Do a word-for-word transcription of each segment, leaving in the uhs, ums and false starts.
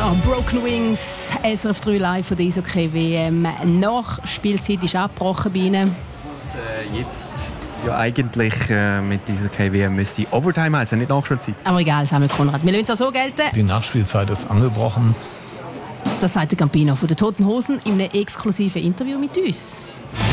Ja, Broken Wings, S R F drei live von der Eishockey-W M. Nach Spielzeit ist abgebrochen bei Ihnen. Was äh, jetzt ja eigentlich äh, mit dieser K W M müsste Overtime heißen, nicht Nachspielzeit. Aber egal, Samuel Konrad. Wir lassen es auch so gelten. Die Nachspielzeit ist angebrochen. Das sagt der Campino von den Toten Hosen in einem exklusiven Interview mit uns.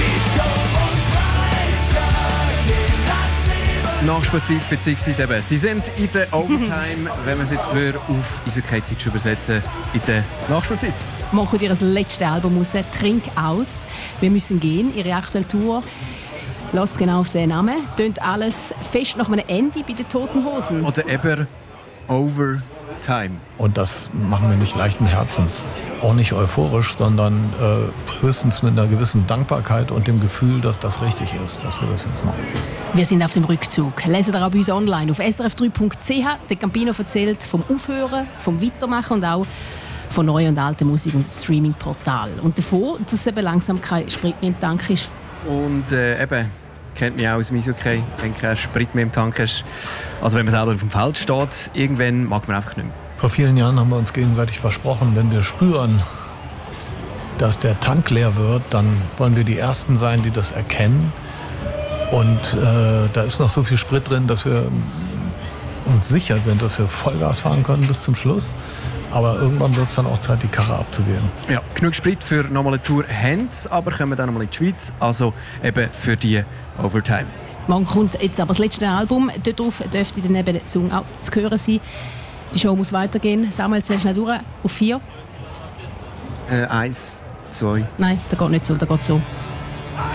Nachspielzeit bzw. eben, sie sind in der Overtime, wenn man es jetzt auf Eishockey-Deutsch übersetzen, in der Nachspielzeit. Machen ihr letztes Album raus, «Trink aus». Wir müssen gehen, ihre aktuelle Tour. Lasst genau auf den Namen. Tönt alles fest nach einem Ende bei den Toten Hosen. Oder eben Overtime. Und das machen wir nicht leichten Herzens. Auch nicht euphorisch, sondern äh, höchstens mit einer gewissen Dankbarkeit und dem Gefühl, dass das richtig ist, dass wir das jetzt machen. Wir sind auf dem Rückzug. Lesen ihr auch bei uns online auf s r f drei punkt c h. Der Campino erzählt vom Aufhören, vom Weitermachen und auch von neuer und alter Musik und Streaming-Portal. Und davon, dass es eben langsam kein Sprit mehr im Tank ist. Und äh, eben, kennt mich auch aus dem Eishockey, wenn kein Sprit mehr im Tank ist. Also wenn man selber auf dem Feld steht, irgendwann mag man einfach nicht mehr. Vor vielen Jahren haben wir uns gegenseitig versprochen, wenn wir spüren, dass der Tank leer wird, dann wollen wir die Ersten sein, die das erkennen. Und äh, da ist noch so viel Sprit drin, dass wir uns sicher sind, dass wir Vollgas fahren können bis zum Schluss. Aber irgendwann wird es dann auch Zeit, die Karre abzugeben. Ja, genug Sprit für nochmal eine Tour haben sie, aber kommen dann nochmal in die Schweiz, also eben für die Overtime. Morgen kommt jetzt aber das letzte Album. Darauf dürfte dann eben der Song auch zu hören sein. Die Show muss weitergehen. Samuel, zählst du schnell durch. Auf vier? Äh, eins, zwei. Nein, das geht nicht so, das geht so.